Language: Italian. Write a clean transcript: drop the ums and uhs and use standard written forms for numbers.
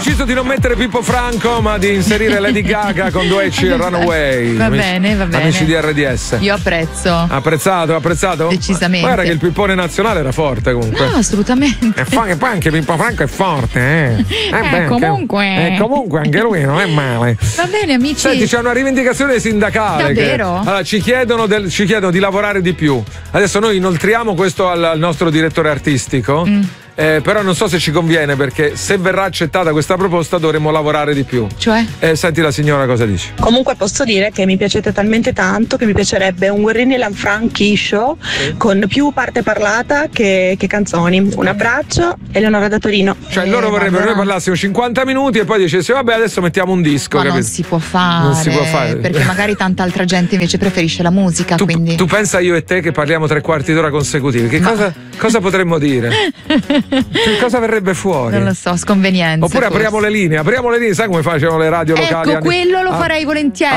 deciso di non mettere Pippo Franco, ma di inserire Lady Gaga con Doechii e Runaway. Va bene. Amici di RDS. Io apprezzo. Apprezzato? Decisamente. Guarda che il pippone nazionale era forte comunque. No, assolutamente. E poi anche Pippo Franco è forte, comunque anche lui non è male. Va bene, amici. Senti, c'è una rivendicazione sindacale. Davvero? Allora, ci chiedono di lavorare di più. Adesso noi inoltriamo questo al nostro direttore artistico. Però non so se ci conviene, perché se verrà accettata questa proposta dovremo lavorare di più. Cioè? Senti la signora cosa dice. Comunque posso dire che mi piacete talmente tanto che mi piacerebbe un Guerrini Lanfranchi show con più parte parlata che canzoni. Un abbraccio, Eleonora da Torino. Cioè loro vorrebbero che noi parlassimo 50 minuti e poi dicessimo vabbè adesso mettiamo un disco. Ma non si può fare. Perché magari tanta altra gente invece preferisce la musica. Quindi tu pensa io e te che parliamo 3/4 d'ora consecutivi. Cosa potremmo dire? Cosa verrebbe fuori? Non lo so, sconvenienza. Oppure forse. apriamo le linee, sai come facevano le radio locali? Ecco, quello lo farei volentieri.